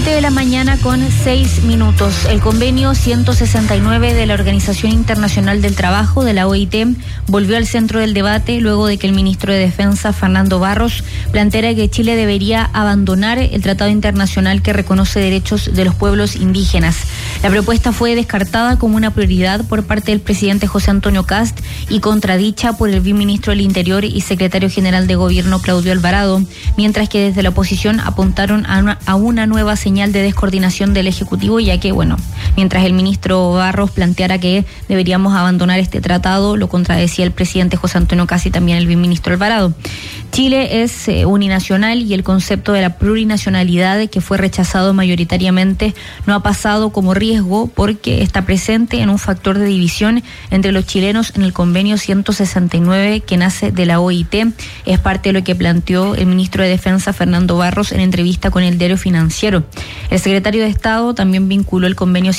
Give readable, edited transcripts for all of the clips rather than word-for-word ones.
7:06 a.m. El convenio 169 de la Organización Internacional del Trabajo, de la OIT, volvió al centro del debate luego de que el ministro de Defensa, Fernando Barros, planteara que Chile debería abandonar el tratado internacional que reconoce derechos de los pueblos indígenas. La propuesta fue descartada como una prioridad por parte del presidente José Antonio Kast y contradicha por el viceministro del Interior y secretario general de Gobierno, Claudio Alvarado, mientras que desde la oposición apuntaron a una nueva señal de descoordinación del Ejecutivo, ya que, mientras el ministro Barros planteara que deberíamos abandonar este tratado, lo contradecía el presidente José Antonio Kast y también el viceministro Alvarado. Chile es uninacional y el concepto de la plurinacionalidad, que fue rechazado mayoritariamente, no ha pasado como riesgo porque está presente en un factor de división entre los chilenos en el convenio 169 que nace de la OIT. Es parte de lo que planteó el ministro de Defensa, Fernando Barros, en entrevista con el Diario Financiero. El secretario de Estado también vinculó el convenio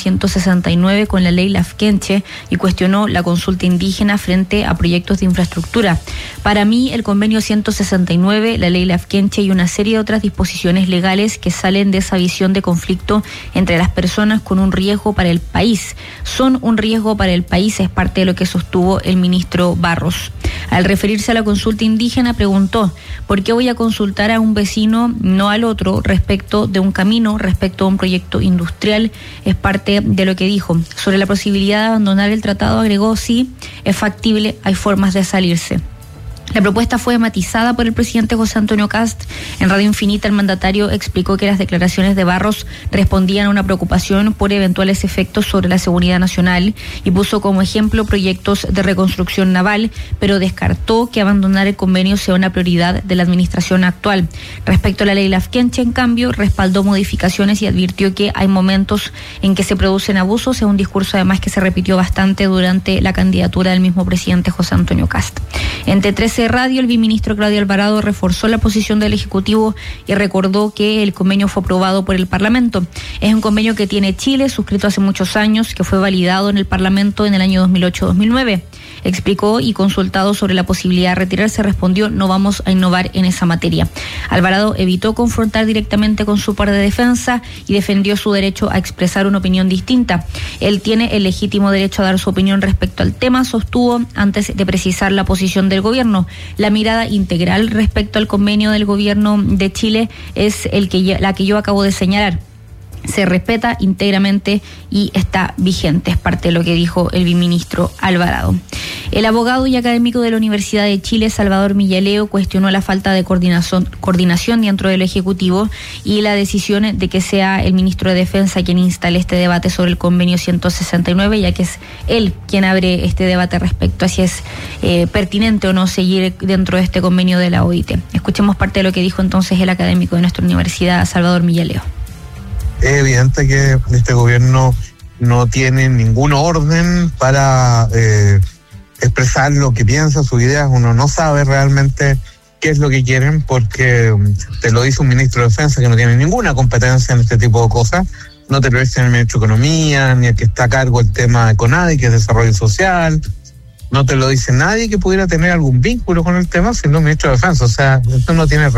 169 con la ley Lafkenche y cuestionó la consulta indígena frente a proyectos de infraestructura. Para mí, el convenio 169, la ley Lafkenche y una serie de otras disposiciones legales que salen de esa visión de conflicto entre las personas con un riesgo para el país. Son un riesgo para el país, es parte de lo que sostuvo el ministro Barros. Al referirse a la consulta indígena, preguntó: ¿por qué voy a consultar a un vecino, no al otro, respecto de un camino, respecto a un proyecto industrial? Es parte de lo que dijo. Sobre la posibilidad de abandonar el tratado, agregó: sí, es factible, hay formas de salirse. La propuesta fue matizada por el presidente José Antonio Kast. En Radio Infinita, el mandatario explicó que las declaraciones de Barros respondían a una preocupación por eventuales efectos sobre la seguridad nacional y puso como ejemplo proyectos de reconstrucción naval, pero descartó que abandonar el convenio sea una prioridad de la administración actual. Respecto a la ley Lafkenche, en cambio, respaldó modificaciones y advirtió que hay momentos en que se producen abusos. Es un discurso además que se repitió bastante durante la candidatura del mismo presidente José Antonio Kast. Entre 13 Radio, el viceministro Claudio Alvarado reforzó la posición del Ejecutivo y recordó que el convenio fue aprobado por el Parlamento. Es un convenio que tiene Chile, suscrito hace muchos años, que fue validado en el Parlamento en el año 2008-2009. Explicó y consultado sobre la posibilidad de retirarse, respondió: no vamos a innovar en esa materia. Alvarado evitó confrontar directamente con su par de defensa y defendió su derecho a expresar una opinión distinta. Él tiene el legítimo derecho a dar su opinión respecto al tema, sostuvo, antes de precisar la posición del gobierno. La mirada integral respecto al convenio del gobierno de Chile es la que yo acabo de señalar. Se respeta íntegramente y está vigente, es parte de lo que dijo el viceministro Alvarado. El abogado y académico de la Universidad de Chile, Salvador Millaleo, cuestionó la falta de coordinación dentro del Ejecutivo y la decisión de que sea el ministro de Defensa quien instale este debate sobre el convenio 169, ya que es él quien abre este debate respecto a si es pertinente o no seguir dentro de este convenio de la OIT. Escuchemos parte de lo que dijo entonces el académico de nuestra universidad, Salvador Millaleo. Es evidente que este gobierno no tiene ningún orden para expresar lo que piensa, sus ideas. Uno no sabe realmente qué es lo que quieren, porque te lo dice un ministro de Defensa que no tiene ninguna competencia en este tipo de cosas. No te lo dice el ministro de Economía, ni el que está a cargo del tema de CONADI, que es Desarrollo Social. No te lo dice nadie que pudiera tener algún vínculo con el tema, sino el ministro de Defensa. O sea, esto no tiene